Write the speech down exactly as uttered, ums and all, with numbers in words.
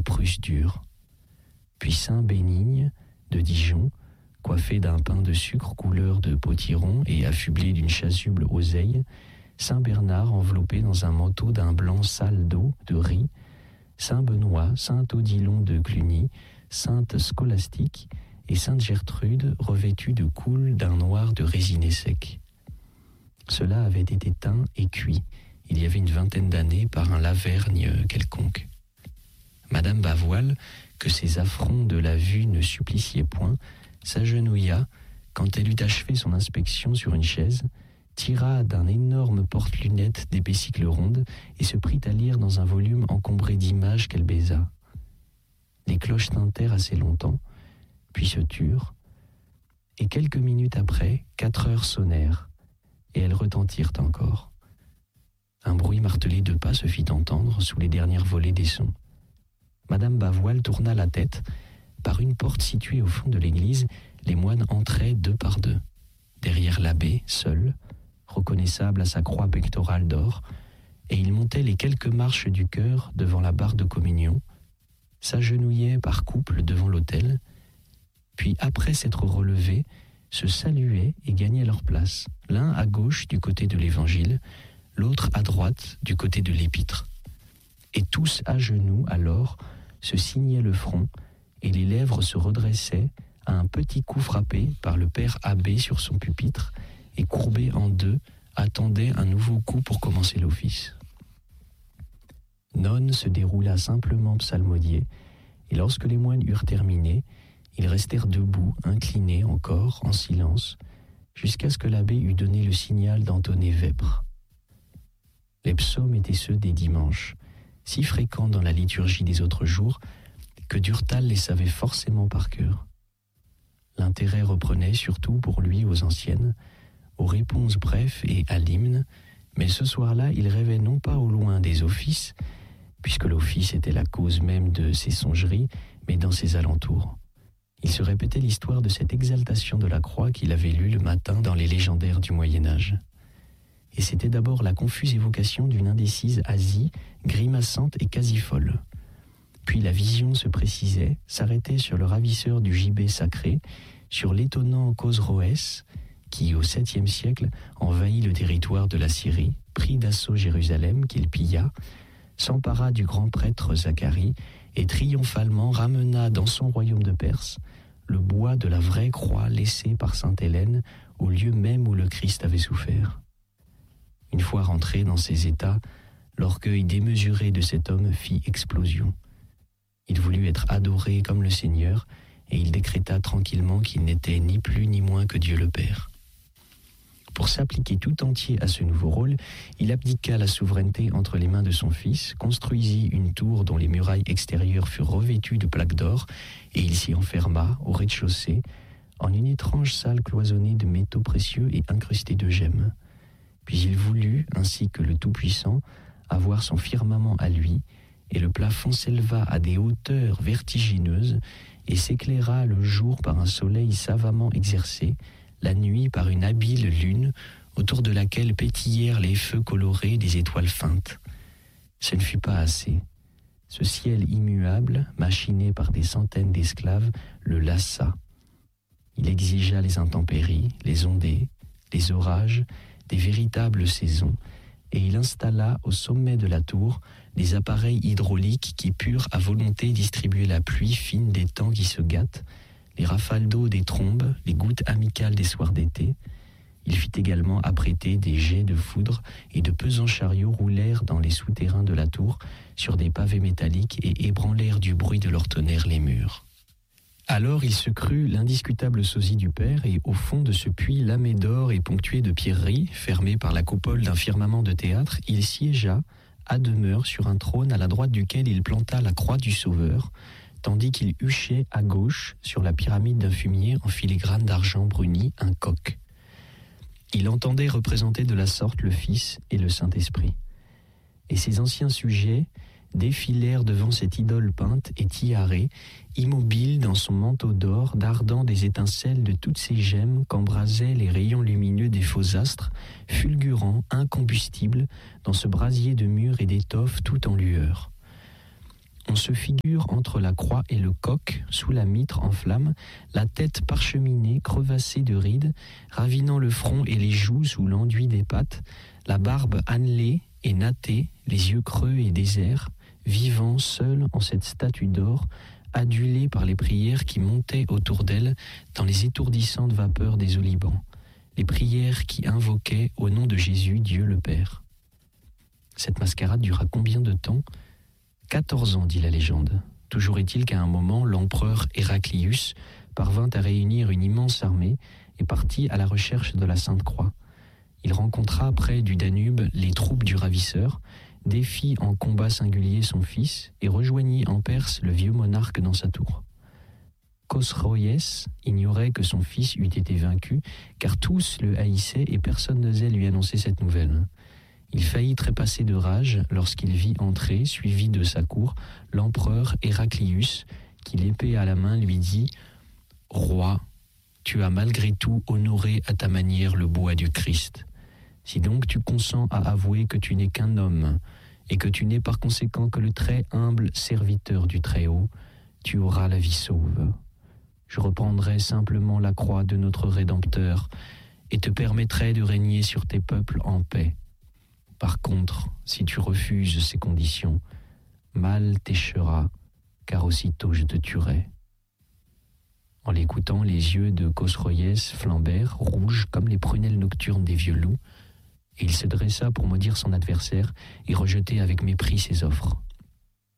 Prusse dure. Puis Saint Bénigne de Dijon, coiffé d'un pain de sucre couleur de potiron et affublé d'une chasuble oseille, Saint Bernard enveloppé dans un manteau d'un blanc sale d'eau, de riz, Saint Benoît, Saint Odilon de Cluny, Sainte Scolastique et Sainte Gertrude revêtue de coule d'un noir de résiné sec. Cela avait été teint et cuit, il y avait une vingtaine d'années, par un Lavergne quelconque. Madame Bavoil, que ces affronts de la vue ne suppliciaient point, s'agenouilla, quand elle eut achevé son inspection sur une chaise, tira d'un énorme porte-lunettes des besicles rondes et se prit à lire dans un volume encombré d'images qu'elle baisa. Les cloches tintèrent assez longtemps, puis se turent, et quelques minutes après, quatre heures sonnèrent, et elles retentirent encore. Un bruit martelé de pas se fit entendre sous les dernières volées des sons. Madame Bavoil tourna la tête. Par une porte située au fond de l'église, les moines entraient deux par deux. Derrière l'abbé, seul, reconnaissable à sa croix pectorale d'or, et il montait les quelques marches du chœur devant la barre de communion, s'agenouillait par couple devant l'autel, puis après s'être relevés, se saluaient et gagnaient leur place, l'un à gauche du côté de l'évangile, l'autre à droite du côté de l'épître. Et tous à genoux, alors, se signaient le front, et les lèvres se redressaient à un petit coup frappé par le père abbé sur son pupitre, et courbé en deux, attendait un nouveau coup pour commencer l'office. None se déroula simplement psalmodier, et lorsque les moines eurent terminé, ils restèrent debout, inclinés encore, en silence, jusqu'à ce que l'abbé eût donné le signal d'entonner vêpres. Les psaumes étaient ceux des dimanches, si fréquents dans la liturgie des autres jours, que Durtal les savait forcément par cœur. L'intérêt reprenait surtout pour lui aux anciennes, aux réponses brefs et à l'hymne, mais ce soir-là, il rêvait non pas au loin des offices, puisque l'office était la cause même de ses songeries, mais dans ses alentours. Il se répétait l'histoire de cette exaltation de la croix qu'il avait lue le matin dans les légendaires du Moyen-Âge. Et c'était d'abord la confuse évocation d'une indécise Asie, grimaçante et quasi folle. Puis la vision se précisait, s'arrêtait sur le ravisseur du gibet sacré, sur l'étonnant Cosroès, qui, au septième siècle, envahit le territoire de la Syrie, prit d'assaut Jérusalem, qu'il pilla, s'empara du grand prêtre Zacharie, et triomphalement ramena dans son royaume de Perse le bois de la vraie croix laissée par sainte Hélène au lieu même où le Christ avait souffert. Une fois rentré dans ces états, l'orgueil démesuré de cet homme fit explosion. Il voulut être adoré comme le Seigneur, et il décréta tranquillement qu'il n'était ni plus ni moins que Dieu le Père. Pour s'appliquer tout entier à ce nouveau rôle, il abdiqua la souveraineté entre les mains de son fils, construisit une tour dont les murailles extérieures furent revêtues de plaques d'or, et il s'y enferma, au rez-de-chaussée, en une étrange salle cloisonnée de métaux précieux et incrustée de gemmes. Puis il voulut, ainsi que le Tout-Puissant, avoir son firmament à lui, et le plafond s'éleva à des hauteurs vertigineuses et s'éclaira le jour par un soleil savamment exercé, la nuit par une habile lune autour de laquelle pétillèrent les feux colorés des étoiles feintes. Ce ne fut pas assez. Ce ciel immuable, machiné par des centaines d'esclaves, le lassa. Il exigea les intempéries, les ondées, les orages, des véritables saisons, et il installa au sommet de la tour des appareils hydrauliques qui purent à volonté distribuer la pluie fine des temps qui se gâtent, les rafales d'eau des trombes, les gouttes amicales des soirs d'été. Il fit également apprêter des jets de foudre, et de pesants chariots roulèrent dans les souterrains de la tour sur des pavés métalliques et ébranlèrent du bruit de leur tonnerre les murs. Alors il se crut l'indiscutable sosie du père, et au fond de ce puits lamé d'or et ponctué de pierreries, fermé par la coupole d'un firmament de théâtre, il siégea, à demeure, sur un trône à la droite duquel il planta la croix du Sauveur, tandis qu'il huchait à gauche, sur la pyramide d'un fumier en filigrane d'argent bruni, un coq. Il entendait représenter de la sorte le Fils et le Saint-Esprit. Et ses anciens sujets défilèrent devant cette idole peinte et tiarée, immobile dans son manteau d'or, dardant des étincelles de toutes ces gemmes qu'embrasaient les rayons lumineux des faux astres, fulgurants, incombustibles, dans ce brasier de murs et d'étoffes tout en lueur. On se figure entre la croix et le coq, sous la mitre en flamme, la tête parcheminée, crevassée de rides, ravinant le front et les joues sous l'enduit des pattes, la barbe annelée et nattée, les yeux creux et déserts, vivant seul en cette statue d'or, adulée par les prières qui montaient autour d'elle dans les étourdissantes vapeurs des olivans, les prières qui invoquaient au nom de Jésus Dieu le Père. Cette mascarade dura combien de temps ? quatorze ans, dit la légende. Toujours est-il qu'à un moment, l'empereur Héraclius parvint à réunir une immense armée et partit à la recherche de la Sainte Croix. Il rencontra près du Danube les troupes du ravisseur, défit en combat singulier son fils et rejoignit en Perse le vieux monarque dans sa tour. Khosroès ignorait que son fils eût été vaincu, car tous le haïssaient et personne n'osait lui annoncer cette nouvelle. Il faillit trépasser de rage lorsqu'il vit entrer, suivi de sa cour, l'empereur Héraclius, qui, l'épée à la main, lui dit « Roi, tu as malgré tout honoré à ta manière le bois du Christ. Si donc tu consens à avouer que tu n'es qu'un homme, et que tu n'es par conséquent que le très humble serviteur du Très-Haut, tu auras la vie sauve. Je reprendrai simplement la croix de notre Rédempteur, et te permettrai de régner sur tes peuples en paix. Par contre, si tu refuses ces conditions, mal t'échera, car aussitôt je te tuerai. » En l'écoutant, les yeux de Khosroès flambèrent, rouges comme les prunelles nocturnes des vieux loups, et il se dressa pour maudire son adversaire et rejeter avec mépris ses offres.